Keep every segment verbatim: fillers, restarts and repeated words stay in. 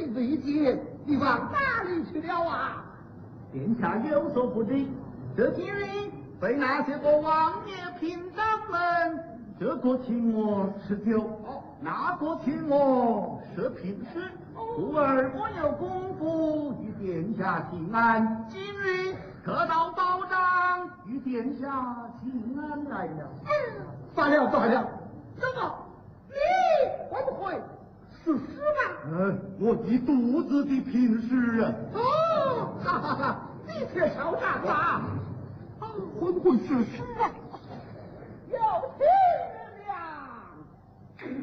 未见，你往哪里去了啊？ 殿下有所不知，这今日被那些个王爷嫔长们，这个请我吃酒，哦，那个请我设聘诗，故而我有功夫与殿下请安。今日得到保障，与殿下请安来了。 嗯，罢了罢了，怎么？你会不会是诗吗？ 嗯，我一肚子的贫诗啊！ 哦，哈哈哈，你却少战吧！ 会不会是诗啊？ 有情人呀！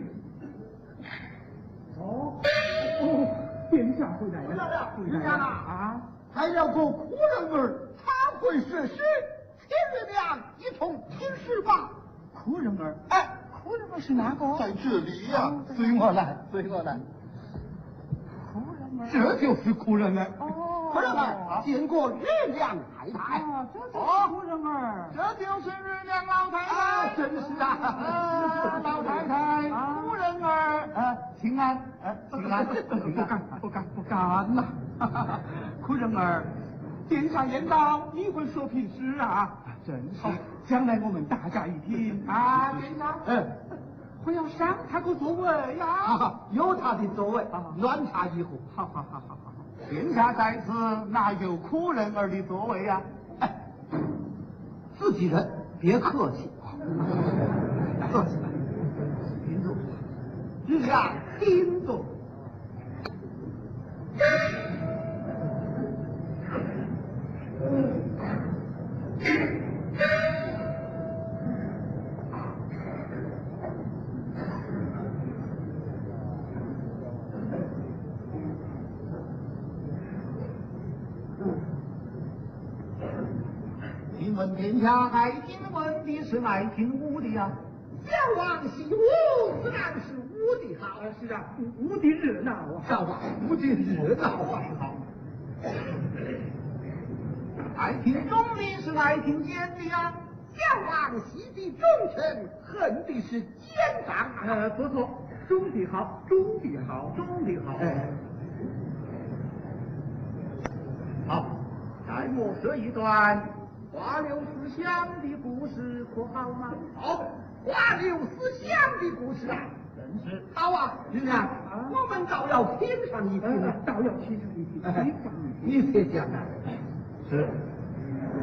哦哦，殿下回来了， 回来了啊！还有个苦人儿，他会是诗，请月亮一同听诗吧。 苦人儿， 哎。 苦人儿是哪个？ 在这里呀、啊！随我来，随我来。 苦人儿， 这就是苦人儿。 哦， 苦人儿见过月亮太太。 啊，这就是苦人儿， 这就是月亮老太太。真是啊， 啊老太太，苦人儿，啊，请安，啊，请安，不敢，不敢，不敢呐！苦人儿，殿下言道你会说评诗啊？真是，将来我们大家一听啊，殿下，嗯，我要赏他个座位呀、 啊，有他的座位，啊，暖茶一壶。 好好好好好，殿下在此哪有苦人儿的座位呀、 啊？哎，自己人，别客气，坐起来，您坐，殿下请坐。 请问殿下爱听文的是爱听武的呀？ 小王习武自然是武的好。 是啊，武的热闹啊， 小王武的热闹啊。 好。爱听忠的是爱听奸的呀？ 小王习的忠臣，恨的是奸党。 呃，不错，忠的好，忠的好，忠的好。哎，好，待我说一段花柳思香的故事，可好吗？ 好，花柳思香的故事啊， 真是好啊！你看， 啊， 我们倒要品上一品， 倒要品上一品，品上一品。 你别讲啊， 是。